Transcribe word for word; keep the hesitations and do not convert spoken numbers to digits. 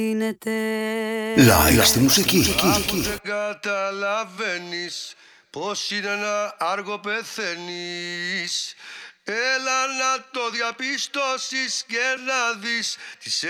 Live στη μουσική. Αφού δεν καταλαβαίνεις πως είναι να άργο πεθαίνεις, έλα να το διαπιστώσεις και να δεις τις